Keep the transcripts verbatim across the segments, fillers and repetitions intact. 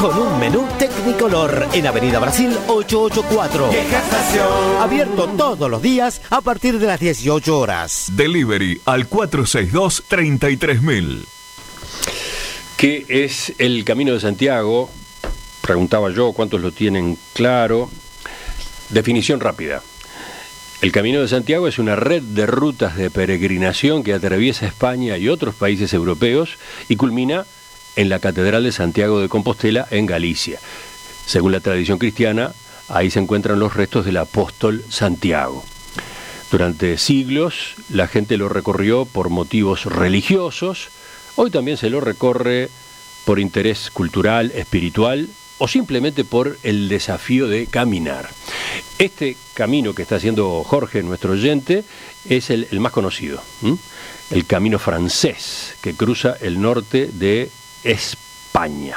con un menú Tecnicolor en Avenida Brasil ochocientos ochenta y cuatro. Vieja estación. Abierto todos los días a partir de las dieciocho horas. Delivery al cuatro seis dos, treinta y tres mil. ¿Qué es el Camino de Santiago? Preguntaba yo, ¿cuántos lo tienen claro? Definición rápida. El Camino de Santiago es una red de rutas de peregrinación que atraviesa España y otros países europeos y culmina en la Catedral de Santiago de Compostela, en Galicia. Según la tradición cristiana, ahí se encuentran los restos del apóstol Santiago. Durante siglos, la gente lo recorrió por motivos religiosos. Hoy también se lo recorre por interés cultural, espiritual o simplemente por el desafío de caminar. Este camino que está haciendo Jorge, nuestro oyente, es el, el más conocido, ¿m? El camino francés que cruza el norte de España.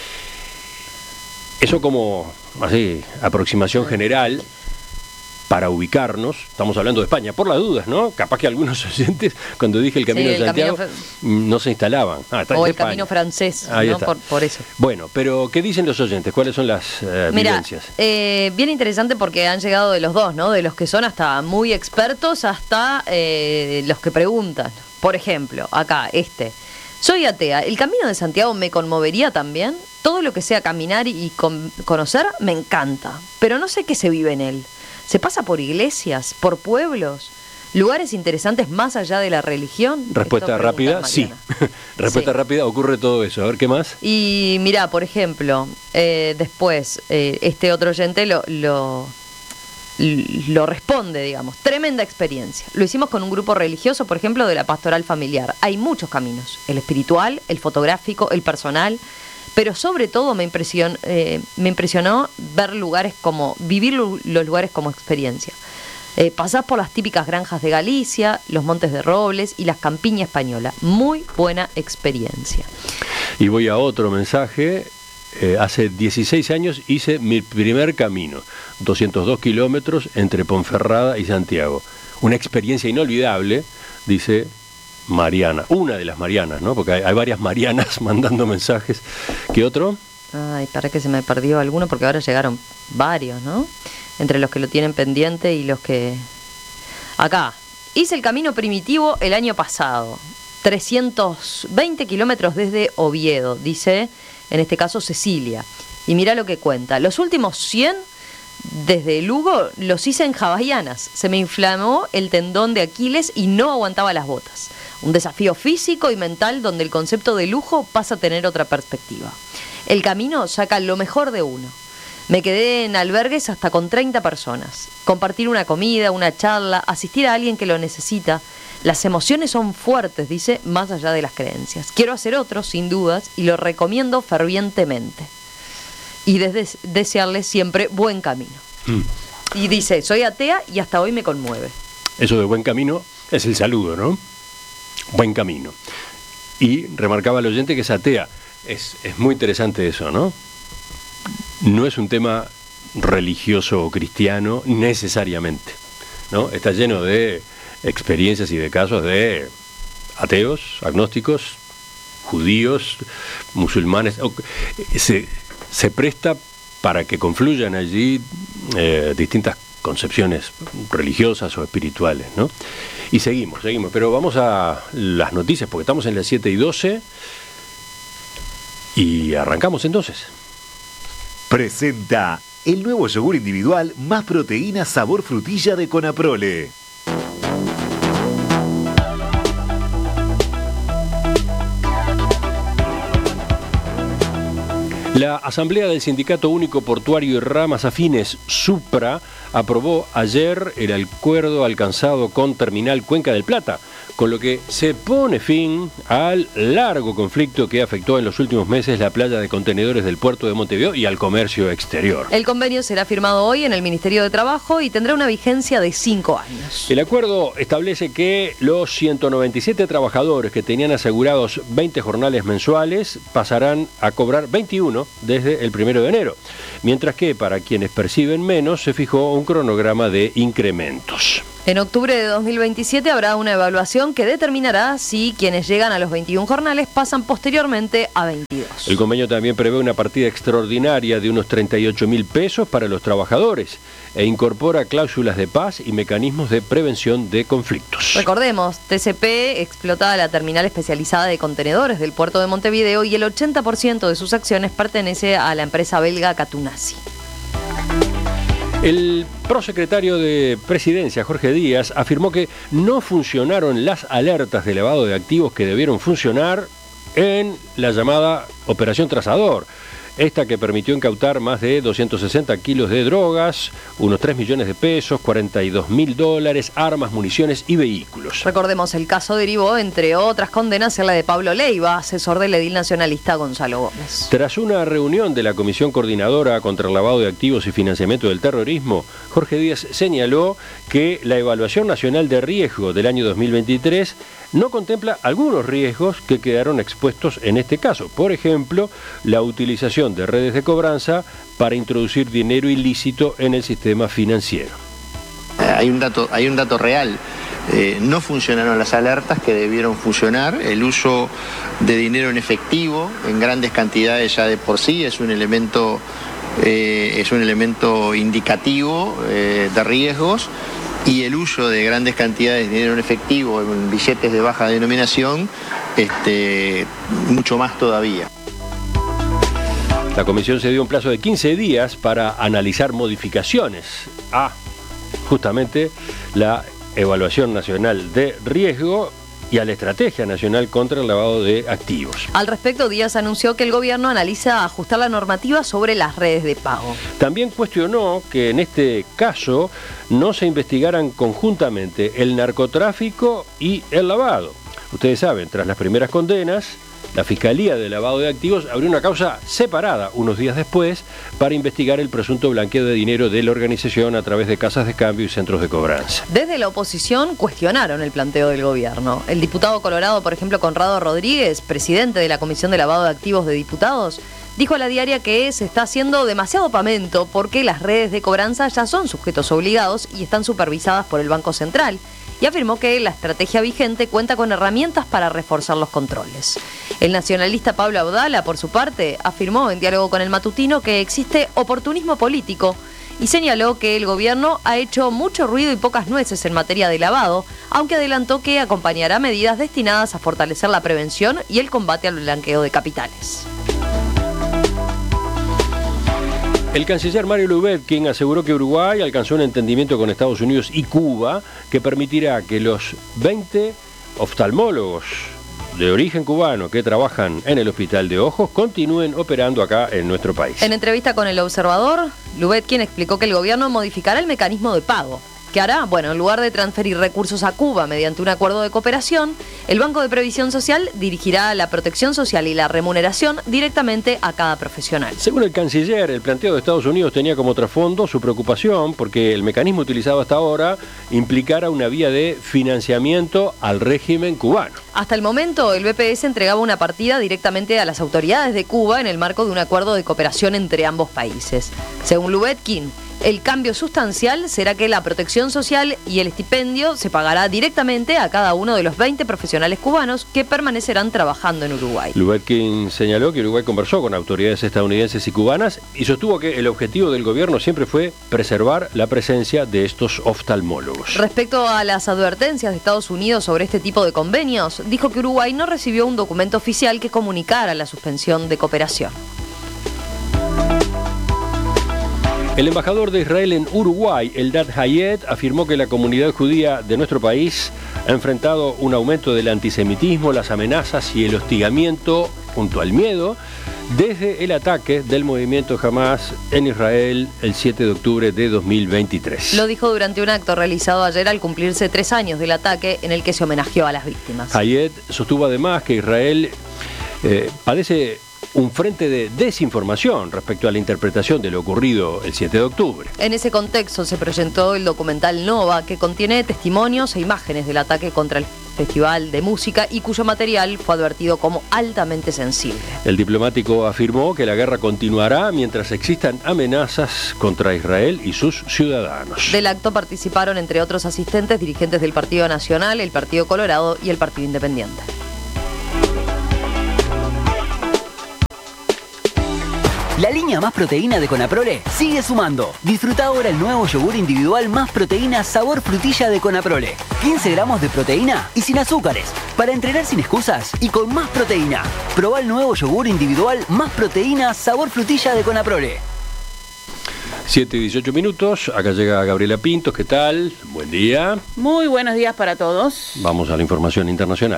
Eso como así, aproximación general para ubicarnos. Estamos hablando de España, por las dudas, ¿no? Capaz que algunos oyentes, cuando dije el Camino sí, el de Santiago, camino no se instalaban. Ah, está o en el España. Camino francés, Ahí ¿no? está. Por, por eso. Bueno, pero ¿qué dicen los oyentes? ¿Cuáles son las eh, Mirá, vivencias? Eh, bien interesante porque han llegado de los dos, ¿no? De los que son hasta muy expertos hasta eh, los que preguntan. Por ejemplo, acá, este. Soy atea. ¿El Camino de Santiago me conmovería también? Todo lo que sea caminar y con, conocer me encanta, pero no sé qué se vive en él. ¿Se pasa por iglesias, por pueblos, lugares interesantes más allá de la religión? Respuesta rápida, sí. Respuesta sí. rápida, ocurre todo eso. A ver, ¿qué más? Y mirá, por ejemplo, eh, después, eh, este otro oyente lo, lo, lo responde, digamos. Tremenda experiencia. Lo hicimos con un grupo religioso, por ejemplo, de la pastoral familiar. Hay muchos caminos. El espiritual, el fotográfico, el personal. Pero sobre todo me impresionó, eh, me impresionó ver lugares como, vivir los lugares como experiencia. Eh, pasás por las típicas granjas de Galicia, los montes de Robles y las campiñas españolas. Muy buena experiencia. Y voy a otro mensaje. Eh, hace dieciséis años hice mi primer camino, doscientos dos kilómetros entre Ponferrada y Santiago. Una experiencia inolvidable, dice Mariana, una de las Marianas, ¿no? Porque hay, hay varias Marianas mandando mensajes. ¿Qué otro? Ay, para que se me perdió alguno, porque ahora llegaron varios, ¿no? Entre los que lo tienen pendiente y los que... Acá, hice el camino primitivo el año pasado, trescientos veinte kilómetros desde Oviedo, dice, en este caso, Cecilia. Y mira lo que cuenta, los últimos cien desde Lugo los hice en hawaianas. Se me inflamó el tendón de Aquiles y no aguantaba las botas. Un desafío físico y mental donde el concepto de lujo pasa a tener otra perspectiva. El camino saca lo mejor de uno. Me quedé en albergues hasta con treinta personas. Compartir una comida, una charla, asistir a alguien que lo necesita. Las emociones son fuertes, dice, más allá de las creencias. Quiero hacer otro, sin dudas, y lo recomiendo fervientemente. Y desde desearle siempre buen camino. Mm. Y dice, soy atea y hasta hoy me conmueve. Eso de buen camino es el saludo, ¿no? Buen camino. Y remarcaba el oyente que es atea. Es, es muy interesante eso, ¿no? No es un tema religioso o cristiano necesariamente, ¿no? Está lleno de experiencias y de casos de ateos, agnósticos, judíos, musulmanes. Se, se presta para que confluyan allí eh, distintas concepciones religiosas o espirituales, ¿no? Y seguimos, seguimos, pero vamos a las noticias porque estamos en las siete y doce y arrancamos entonces. Presenta el nuevo yogur individual más proteína sabor frutilla de Conaprole. La Asamblea del Sindicato Único Portuario y Ramas Afines, SUPRA, aprobó ayer el acuerdo alcanzado con Terminal Cuenca del Plata, con lo que se pone fin al largo conflicto que afectó en los últimos meses la playa de contenedores del puerto de Montevideo y al comercio exterior. El convenio será firmado hoy en el Ministerio de Trabajo y tendrá una vigencia de cinco años. El acuerdo establece que los ciento noventa y siete trabajadores que tenían asegurados veinte jornales mensuales pasarán a cobrar veintiuno desde el primero de enero, mientras que para quienes perciben menos se fijó un cronograma de incrementos. En octubre de dos mil veintisiete habrá una evaluación que determinará si quienes llegan a los veintiún jornales pasan posteriormente a veintidós. El convenio también prevé una partida extraordinaria de unos treinta y ocho mil pesos para los trabajadores e incorpora cláusulas de paz y mecanismos de prevención de conflictos. Recordemos, T C P explotaba la terminal especializada de contenedores del puerto de Montevideo y el ochenta por ciento de sus acciones pertenece a la empresa belga Catunasi. El prosecretario de Presidencia, Jorge Díaz, afirmó que no funcionaron las alertas de lavado de activos que debieron funcionar en la llamada Operación Trazador. Esta que permitió incautar más de doscientos sesenta kilos de drogas, unos tres millones de pesos, cuarenta y dos mil dólares, armas, municiones y vehículos. Recordemos, el caso derivó, entre otras condenas, en la de Pablo Leiva, asesor del edil nacionalista Gonzalo Gómez. Tras una reunión de la Comisión Coordinadora contra el Lavado de Activos y Financiamiento del Terrorismo, Jorge Díaz señaló que la Evaluación Nacional de Riesgo del año dos mil veintitrés no contempla algunos riesgos que quedaron expuestos en este caso. Por ejemplo, la utilización de redes de cobranza para introducir dinero ilícito en el sistema financiero. Hay un dato, hay un dato real. Eh, no funcionaron las alertas que debieron funcionar. El uso de dinero en efectivo en grandes cantidades ya de por sí es un elemento, eh, es un elemento indicativo eh, de riesgos. Y el uso de grandes cantidades de dinero en efectivo, en billetes de baja denominación, este, mucho más todavía. La comisión se dio un plazo de quince días para analizar modificaciones a justamente la Evaluación Nacional de Riesgo y a la Estrategia Nacional contra el Lavado de Activos. Al respecto, Díaz anunció que el gobierno analiza ajustar la normativa sobre las redes de pago. También cuestionó que en este caso no se investigaran conjuntamente el narcotráfico y el lavado. Ustedes saben, tras las primeras condenas, la Fiscalía de Lavado de Activos abrió una causa separada unos días después para investigar el presunto blanqueo de dinero de la organización a través de casas de cambio y centros de cobranza. Desde la oposición cuestionaron el planteo del gobierno. El diputado colorado, por ejemplo, Conrado Rodríguez, presidente de la Comisión de Lavado de Activos de Diputados, dijo a la diaria que se está haciendo demasiado pamento porque las redes de cobranza ya son sujetos obligados y están supervisadas por el Banco Central. Y afirmó que la estrategia vigente cuenta con herramientas para reforzar los controles. El nacionalista Pablo Abdala, por su parte, afirmó en diálogo con el matutino que existe oportunismo político y señaló que el gobierno ha hecho mucho ruido y pocas nueces en materia de lavado, aunque adelantó que acompañará medidas destinadas a fortalecer la prevención y el combate al blanqueo de capitales. El canciller Mario Lubetkin aseguró que Uruguay alcanzó un entendimiento con Estados Unidos y Cuba que permitirá que los veinte oftalmólogos de origen cubano que trabajan en el Hospital de Ojos continúen operando acá en nuestro país. En entrevista con El Observador, Lubetkin explicó que el gobierno modificará el mecanismo de pago. ¿Qué hará? Bueno, en lugar de transferir recursos a Cuba mediante un acuerdo de cooperación, el Banco de Previsión Social dirigirá la protección social y la remuneración directamente a cada profesional. Según el canciller, el planteo de Estados Unidos tenía como trasfondo su preocupación porque el mecanismo utilizado hasta ahora implicara una vía de financiamiento al régimen cubano. Hasta el momento, el B P S entregaba una partida directamente a las autoridades de Cuba en el marco de un acuerdo de cooperación entre ambos países. Según Lubetkin, el cambio sustancial será que la protección social y el estipendio se pagará directamente a cada uno de los veinte profesionales cubanos que permanecerán trabajando en Uruguay. Lubetkin señaló que Uruguay conversó con autoridades estadounidenses y cubanas y sostuvo que el objetivo del gobierno siempre fue preservar la presencia de estos oftalmólogos. Respecto a las advertencias de Estados Unidos sobre este tipo de convenios, dijo que Uruguay no recibió un documento oficial que comunicara la suspensión de cooperación. El embajador de Israel en Uruguay, Eldad Hayed, afirmó que la comunidad judía de nuestro país ha enfrentado un aumento del antisemitismo, las amenazas y el hostigamiento junto al miedo desde el ataque del movimiento Hamas en Israel el siete de octubre de dos mil veintitrés. Lo dijo durante un acto realizado ayer al cumplirse tres años del ataque en el que se homenajeó a las víctimas. Hayed sostuvo además que Israel eh, padece un frente de desinformación respecto a la interpretación de lo ocurrido el siete de octubre. En ese contexto se presentó el documental Nova, que contiene testimonios e imágenes del ataque contra el festival de música y cuyo material fue advertido como altamente sensible. El diplomático afirmó que la guerra continuará mientras existan amenazas contra Israel y sus ciudadanos. Del acto participaron, entre otros asistentes, dirigentes del Partido Nacional, el Partido Colorado y el Partido Independiente. La línea Más Proteína de Conaprole sigue sumando. Disfruta ahora el nuevo yogur individual Más Proteína sabor frutilla de Conaprole. quince gramos de proteína y sin azúcares. Para entrenar sin excusas y con más proteína. Probá el nuevo yogur individual Más Proteína sabor frutilla de Conaprole. siete y dieciocho minutos, acá llega Gabriela Pintos, ¿qué tal? Buen día. Muy buenos días para todos. Vamos a la información internacional.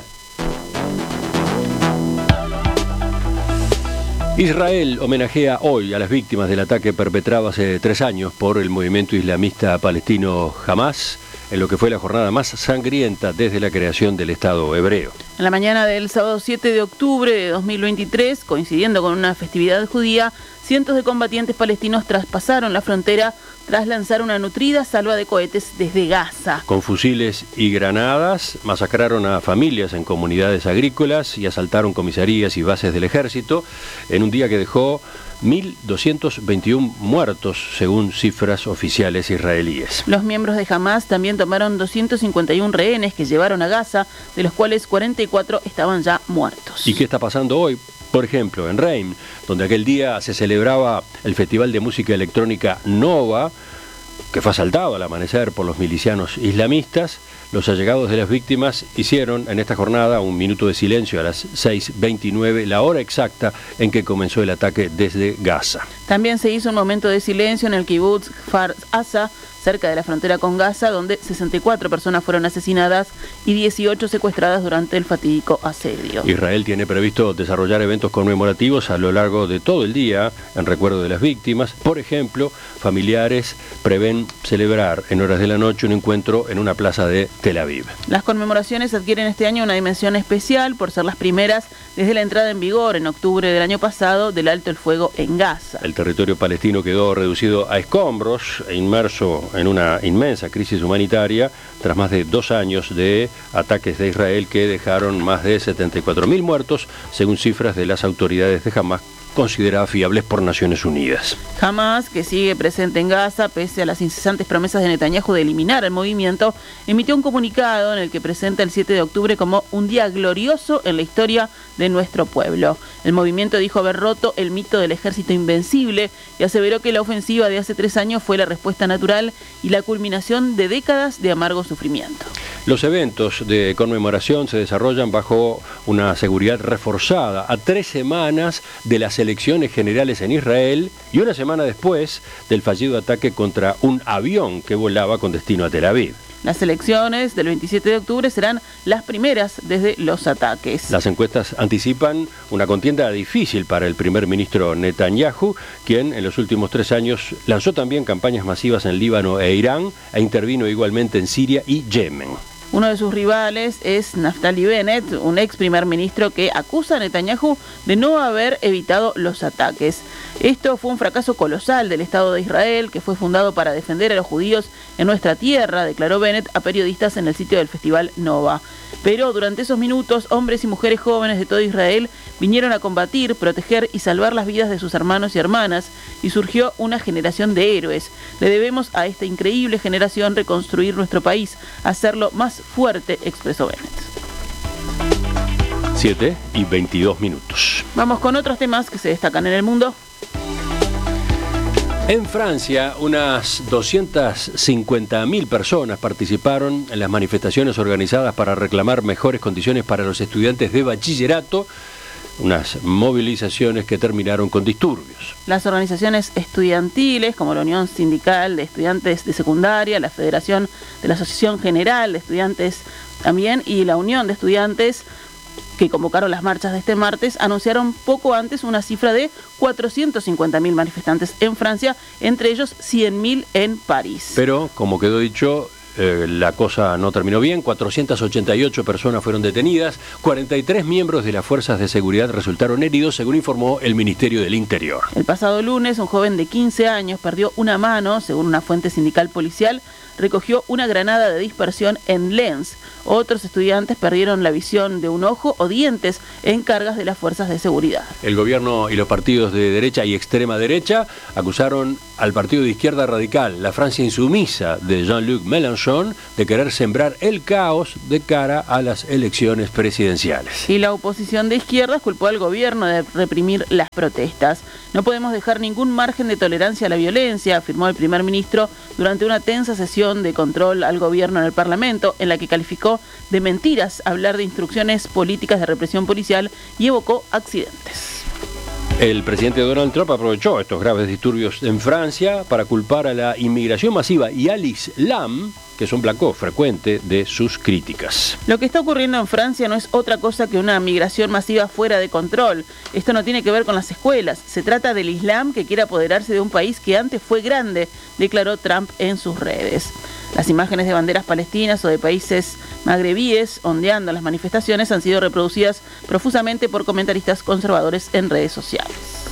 Israel homenajea hoy a las víctimas del ataque perpetrado hace tres años por el movimiento islamista palestino Hamas, en lo que fue la jornada más sangrienta desde la creación del Estado hebreo. En la mañana del sábado siete de octubre de dos mil veintitrés, coincidiendo con una festividad judía, cientos de combatientes palestinos traspasaron la frontera tras lanzar una nutrida salva de cohetes desde Gaza. Con fusiles y granadas, masacraron a familias en comunidades agrícolas y asaltaron comisarías y bases del ejército en un día que dejó mil doscientos veintiuno muertos, según cifras oficiales israelíes. Los miembros de Hamas también tomaron doscientos cincuenta y uno rehenes que llevaron a Gaza, de los cuales cuarenta y cuatro estaban ya muertos. ¿Y qué está pasando hoy? Por ejemplo, en Reims, donde aquel día se celebraba el Festival de Música Electrónica Nova, que fue asaltado al amanecer por los milicianos islamistas, los allegados de las víctimas hicieron en esta jornada un minuto de silencio a las seis veintinueve, la hora exacta en que comenzó el ataque desde Gaza. También se hizo un momento de silencio en el kibutz Kfar Aza, cerca de la frontera con Gaza, donde sesenta y cuatro personas fueron asesinadas y dieciocho secuestradas durante el fatídico asedio. Israel tiene previsto desarrollar eventos conmemorativos a lo largo de todo el día en recuerdo de las víctimas. Por ejemplo, familiares prevén celebrar en horas de la noche un encuentro en una plaza de Tel Aviv. Las conmemoraciones adquieren este año una dimensión especial por ser las primeras desde la entrada en vigor en octubre del año pasado del alto el fuego en Gaza. El territorio palestino quedó reducido a escombros e inmerso en una inmensa crisis humanitaria tras más de dos años de ataques de Israel que dejaron más de setenta y cuatro mil muertos, según cifras de las autoridades de Hamas, consideradas fiables por Naciones Unidas. Hamas, que sigue presente en Gaza, pese a las incesantes promesas de Netanyahu de eliminar el movimiento, emitió un comunicado en el que presenta el siete de octubre como un día glorioso en la historia de nuestro pueblo. El movimiento dijo haber roto el mito del ejército invencible y aseveró que la ofensiva de hace tres años fue la respuesta natural y la culminación de décadas de amargo sufrimiento. Los eventos de conmemoración se desarrollan bajo una seguridad reforzada a tres semanas de las elecciones generales en Israel y una semana después del fallido ataque contra un avión que volaba con destino a Tel Aviv. Las elecciones del veintisiete de octubre serán las primeras desde los ataques. Las encuestas anticipan una contienda difícil para el primer ministro Netanyahu, quien en los últimos tres años lanzó también campañas masivas en Líbano e Irán e intervino igualmente en Siria y Yemen. Uno de sus rivales es Naftali Bennett, un ex primer ministro que acusa a Netanyahu de no haber evitado los ataques. Esto fue un fracaso colosal del Estado de Israel, que fue fundado para defender a los judíos en nuestra tierra, declaró Bennett a periodistas en el sitio del Festival Nova. Pero durante esos minutos, hombres y mujeres jóvenes de todo Israel vinieron a combatir, proteger y salvar las vidas de sus hermanos y hermanas, y surgió una generación de héroes. Le debemos a esta increíble generación reconstruir nuestro país, hacerlo más fuerte, expresó Bennett. siete y veintidós minutos. Vamos con otros temas que se destacan en el mundo. En Francia, unas doscientas cincuenta mil personas participaron en las manifestaciones organizadas para reclamar mejores condiciones para los estudiantes de bachillerato, unas movilizaciones que terminaron con disturbios. Las organizaciones estudiantiles, como la Unión Sindical de Estudiantes de Secundaria, la Federación de la Asociación General de Estudiantes también y la Unión de Estudiantes, que convocaron las marchas de este martes, anunciaron poco antes una cifra de cuatrocientos cincuenta mil manifestantes en Francia, entre ellos cien mil en París. Pero, como quedó dicho, eh, la cosa no terminó bien. cuatrocientas ochenta y ocho personas fueron detenidas, cuarenta y tres miembros de las fuerzas de seguridad resultaron heridos, según informó el Ministerio del Interior. El pasado lunes, un joven de quince años perdió una mano, según una fuente sindical policial, recogió una granada de dispersión en Lens. Otros estudiantes perdieron la visión de un ojo o dientes en cargas de las fuerzas de seguridad. El gobierno y los partidos de derecha y extrema derecha acusaron al partido de izquierda radical, la Francia insumisa de Jean-Luc Mélenchon, de querer sembrar el caos de cara a las elecciones presidenciales. Y la oposición de izquierdas culpó al gobierno de reprimir las protestas. No podemos dejar ningún margen de tolerancia a la violencia, afirmó el primer ministro durante una tensa sesión de control al gobierno en el Parlamento, en la que calificó de mentiras hablar de instrucciones políticas de represión policial y evocó accidentes. El presidente Donald Trump aprovechó estos graves disturbios en Francia para culpar a la inmigración masiva y al Islam, que es un blanco frecuente de sus críticas. Lo que está ocurriendo en Francia no es otra cosa que una migración masiva fuera de control. Esto no tiene que ver con las escuelas. Se trata del Islam que quiere apoderarse de un país que antes fue grande, declaró Trump en sus redes. Las imágenes de banderas palestinas o de países magrebíes ondeando las manifestaciones han sido reproducidas profusamente por comentaristas conservadores en redes sociales.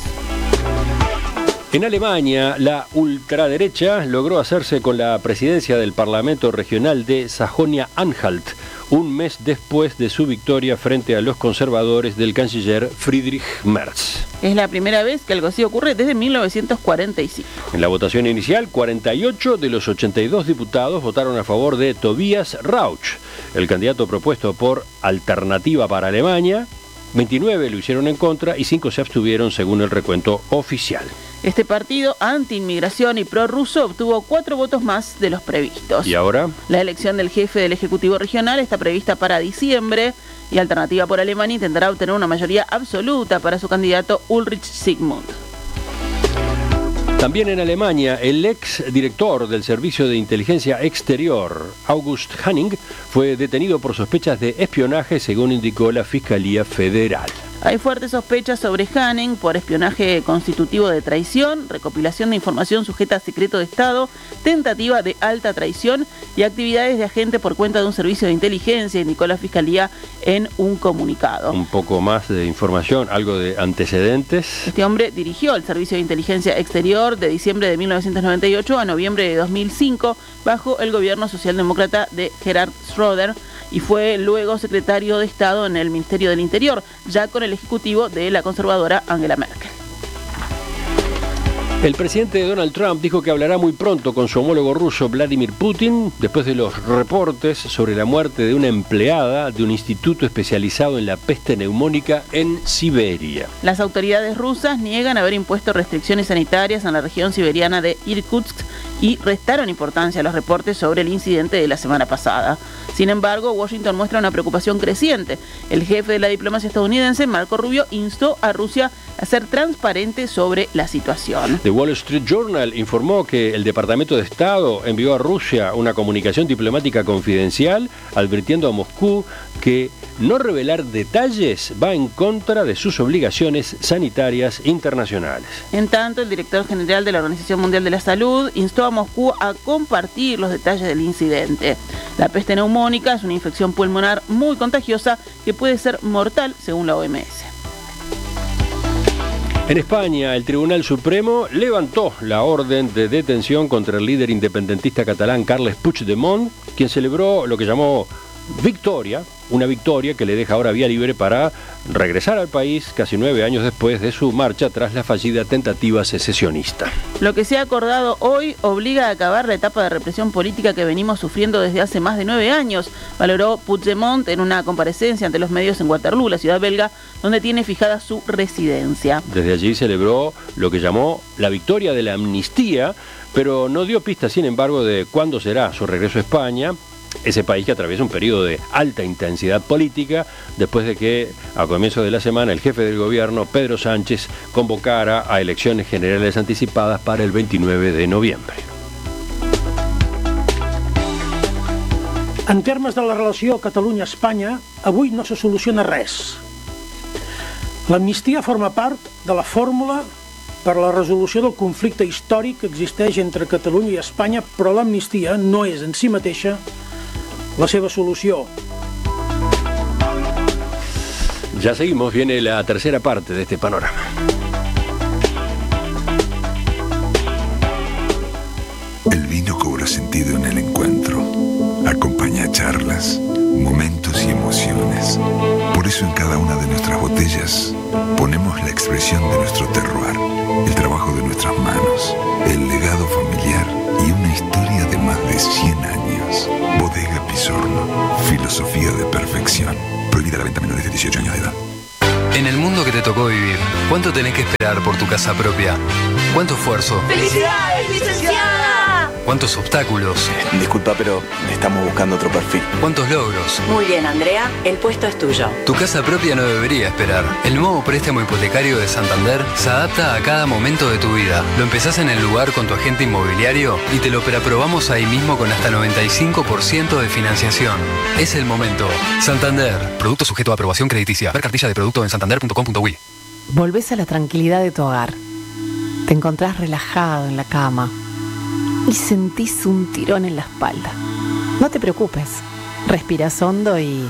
En Alemania, la ultraderecha logró hacerse con la presidencia del Parlamento Regional de Sajonia-Anhalt, un mes después de su victoria frente a los conservadores del canciller Friedrich Merz. Es la primera vez que algo así ocurre desde mil novecientos cuarenta y cinco. En la votación inicial, cuarenta y ocho de los ochenta y dos diputados votaron a favor de Tobias Rauch, el candidato propuesto por Alternativa para Alemania. veintinueve lo hicieron en contra y cinco se abstuvieron según el recuento oficial. Este partido anti-inmigración y prorruso obtuvo cuatro votos más de los previstos. ¿Y ahora? La elección del jefe del Ejecutivo Regional está prevista para diciembre y Alternativa por Alemania intentará obtener una mayoría absoluta para su candidato Ulrich Sigmund. También en Alemania, el ex director del Servicio de Inteligencia Exterior, August Hanning, fue detenido por sospechas de espionaje, según indicó la Fiscalía Federal. Hay fuertes sospechas sobre Hanning por espionaje constitutivo de traición, recopilación de información sujeta a secreto de Estado, tentativa de alta traición y actividades de agente por cuenta de un servicio de inteligencia, indicó la Fiscalía en un comunicado. Un poco más de información, algo de antecedentes. Este hombre dirigió el Servicio de Inteligencia Exterior de diciembre de mil novecientos noventa y ocho a noviembre de dos mil cinco bajo el gobierno socialdemócrata de Gerhard Schröder y fue luego secretario de Estado en el Ministerio del Interior, ya con el ejecutivo de la conservadora Angela Merkel. El presidente Donald Trump dijo que hablará muy pronto con su homólogo ruso Vladimir Putin después de los reportes sobre la muerte de una empleada de un instituto especializado en la peste neumónica en Siberia. Las autoridades rusas niegan haber impuesto restricciones sanitarias en la región siberiana de Irkutsk y restaron importancia a los reportes sobre el incidente de la semana pasada. Sin embargo, Washington muestra una preocupación creciente. El jefe de la diplomacia estadounidense, Marco Rubio, instó a Rusia a ser transparente sobre la situación. The Wall Street Journal informó que el Departamento de Estado envió a Rusia una comunicación diplomática confidencial advirtiendo a Moscú que no revelar detalles va en contra de sus obligaciones sanitarias internacionales. En tanto, el director general de la Organización Mundial de la Salud instó a Moscú a compartir los detalles del incidente. La peste neumónica es una infección pulmonar muy contagiosa que puede ser mortal, según la O M S. En España, el Tribunal Supremo levantó la orden de detención contra el líder independentista catalán Carles Puigdemont, quien celebró lo que llamó victoria, una victoria que le deja ahora vía libre para regresar al país casi nueve años después de su marcha tras la fallida tentativa secesionista. Lo que se ha acordado hoy obliga a acabar la etapa de represión política que venimos sufriendo desde hace más de nueve años, valoró Puigdemont en una comparecencia ante los medios en Waterloo, la ciudad belga, donde tiene fijada su residencia. Desde allí celebró lo que llamó la victoria de la amnistía, pero no dio pistas, sin embargo, de cuándo será su regreso a España, ese país que atraviesa un periodo de alta intensidad política después de que a comienzo de la semana el jefe del gobierno, Pedro Sánchez, convocara a elecciones generales anticipadas para el veintinueve de noviembre. En termes de la relació Catalunya-Espanya, avui no se soluciona res. L'amnistia forma part de la fórmula per la resolució del conflicte històric que existeix entre Catalunya i Espanya, però l'amnistia no és en si mateixa la seva solució. Ya seguimos, viene la tercera parte de este panorama. El vino cobra sentido en el encuentro. Acompaña charlas, momentos y emociones. Por eso en cada una de nuestras botellas ponemos la expresión de nuestro terroir, el trabajo de nuestras manos, el legado familiar y una historia de más de cien años. Bodega Pisorno, filosofía de perfección. Prohibida la venta a menores de dieciocho años de edad. En el mundo que te tocó vivir, ¿cuánto tenés que esperar por tu casa propia? ¿Cuánto esfuerzo? ¡Felicidades, licenciada! ¿Cuántos obstáculos? Disculpa, pero estamos buscando otro perfil. ¿Cuántos logros? Muy bien, Andrea, el puesto es tuyo. Tu casa propia no debería esperar. El nuevo préstamo hipotecario de Santander se adapta a cada momento de tu vida. Lo empezás en el lugar con tu agente inmobiliario y te lo preaprobamos ahí mismo con hasta noventa y cinco por ciento de financiación. Es el momento. Santander. Producto sujeto a aprobación crediticia. Ver cartilla de producto en santander punto com punto uy. Volvés a la tranquilidad de tu hogar. Te encontrás relajado en la cama y sentís un tirón en la espalda. No te preocupes. Respirás hondo y...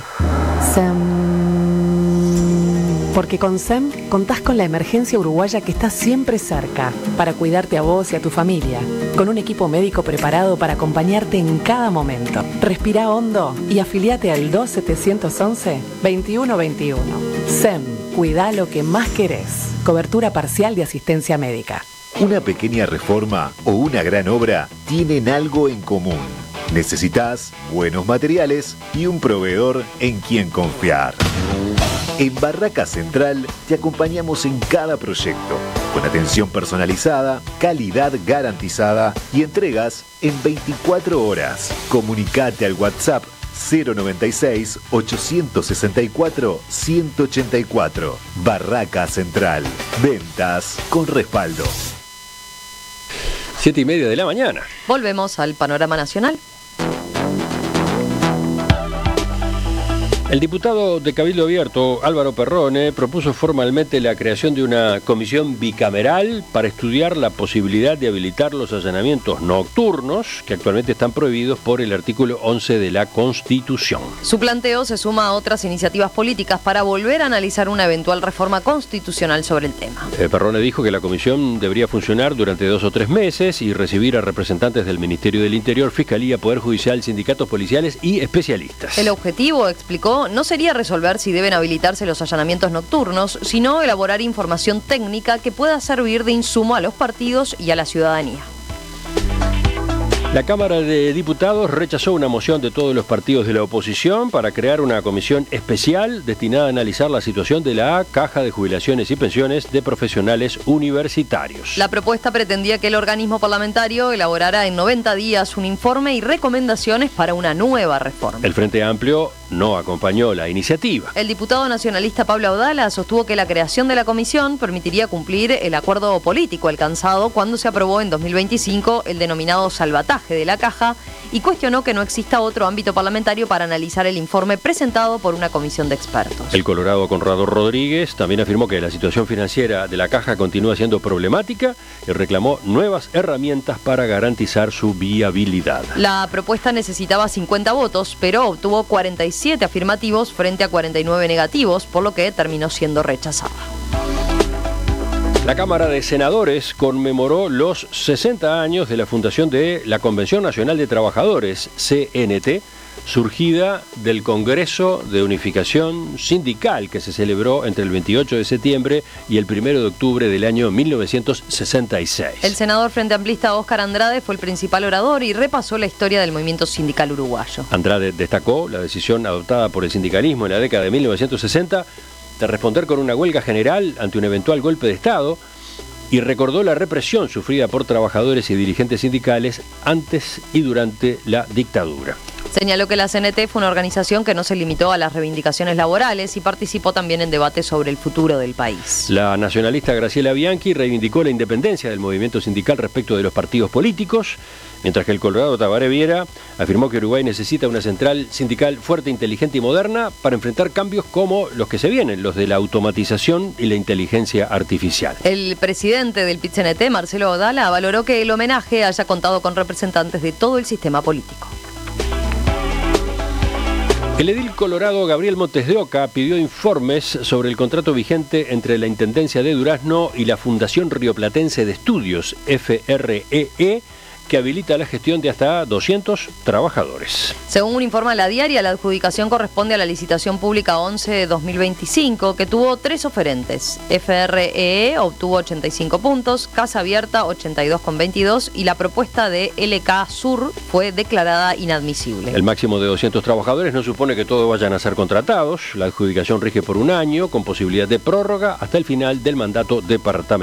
SEM. Porque con SEM contás con la emergencia uruguaya que está siempre cerca para cuidarte a vos y a tu familia, con un equipo médico preparado para acompañarte en cada momento. Respirá hondo y afiliate al dos setecientos once veintiuno veintiuno. SEM, cuidá lo que más querés. Cobertura parcial de asistencia médica. Una pequeña reforma o una gran obra tienen algo en común. Necesitas buenos materiales y un proveedor en quien confiar. En Barraca Central te acompañamos en cada proyecto, con atención personalizada, calidad garantizada y entregas en veinticuatro horas. Comunicate al WhatsApp cero noventa y seis, ochocientos sesenta y cuatro, ciento ochenta y cuatro. Barraca Central. Ventas con respaldo. Siete y media de la mañana. Volvemos al panorama nacional. El diputado de Cabildo Abierto, Álvaro Perrone, propuso formalmente la creación de una comisión bicameral para estudiar la posibilidad de habilitar los allanamientos nocturnos que actualmente están prohibidos por el artículo once de la Constitución. Su planteo se suma a otras iniciativas políticas para volver a analizar una eventual reforma constitucional sobre el tema. Eh, Perrone dijo que la comisión debería funcionar durante dos o tres meses y recibir a representantes del Ministerio del Interior, Fiscalía, Poder Judicial, sindicatos policiales y especialistas. El objetivo, explicó, no sería resolver si deben habilitarse los allanamientos nocturnos, sino elaborar información técnica que pueda servir de insumo a los partidos y a la ciudadanía. La Cámara de Diputados rechazó una moción de todos los partidos de la oposición para crear una comisión especial destinada a analizar la situación de la Caja de Jubilaciones y Pensiones de Profesionales Universitarios. La propuesta pretendía que el organismo parlamentario elaborara en noventa días un informe y recomendaciones para una nueva reforma. El Frente Amplio no acompañó la iniciativa. El diputado nacionalista Pablo Audala sostuvo que la creación de la comisión permitiría cumplir el acuerdo político alcanzado cuando se aprobó en dos mil veinticinco el denominado salvataje de la Caja y cuestionó que no exista otro ámbito parlamentario para analizar el informe presentado por una comisión de expertos. El colorado Conrado Rodríguez también afirmó que la situación financiera de la Caja continúa siendo problemática y reclamó nuevas herramientas para garantizar su viabilidad. La propuesta necesitaba cincuenta votos, pero obtuvo cuarenta y siete afirmativos frente a cuarenta y nueve negativos, por lo que terminó siendo rechazada. La Cámara de Senadores conmemoró los sesenta años de la fundación de la Convención Nacional de Trabajadores, C N T, surgida del Congreso de Unificación Sindical que se celebró entre el veintiocho de septiembre y el primero de octubre del año mil novecientos sesenta y seis. El senador frente amplista Óscar Andrade fue el principal orador y repasó la historia del movimiento sindical uruguayo. Andrade destacó la decisión adoptada por el sindicalismo en la década de mil novecientos sesenta de responder con una huelga general ante un eventual golpe de Estado y recordó la represión sufrida por trabajadores y dirigentes sindicales antes y durante la dictadura. Señaló que la C N T fue una organización que no se limitó a las reivindicaciones laborales y participó también en debates sobre el futuro del país. La nacionalista Graciela Bianchi reivindicó la independencia del movimiento sindical respecto de los partidos políticos, mientras que el colorado Tabaré Viera afirmó que Uruguay necesita una central sindical fuerte, inteligente y moderna para enfrentar cambios como los que se vienen, los de la automatización y la inteligencia artificial. El presidente del P I T C N T, Marcelo Odala, valoró que el homenaje haya contado con representantes de todo el sistema político. El edil colorado Gabriel Montes de Oca pidió informes sobre el contrato vigente entre la Intendencia de Durazno y la Fundación Rioplatense de Estudios, F R E E, que habilita la gestión de hasta doscientos trabajadores. Según informa La Diaria, la adjudicación corresponde a la licitación pública once de dos mil veinticinco, que tuvo tres oferentes. F R E E obtuvo ochenta y cinco puntos, Casa Abierta ochenta y dos coma veintidós y la propuesta de L K Sur fue declarada inadmisible. El máximo de doscientos trabajadores no supone que todos vayan a ser contratados. La adjudicación rige por un año, con posibilidad de prórroga hasta el final del mandato departamental.